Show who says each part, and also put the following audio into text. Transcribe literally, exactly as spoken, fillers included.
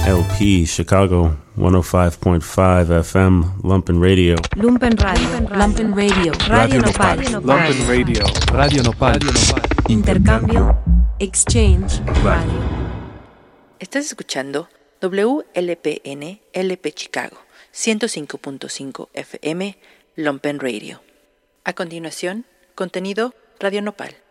Speaker 1: L P, Chicago, one oh five point five F M, Lumpen Radio.
Speaker 2: Lumpen Radio, Lumpen Radio, Radio Nopal,
Speaker 3: Lumpen Radio, Radio Nopal.
Speaker 2: Intercambio, Exchange, Radio.
Speaker 4: Estás escuchando W L P N L P Chicago, ciento cinco punto cinco F M, Lumpen Radio. A continuación, contenido Radio Nopal.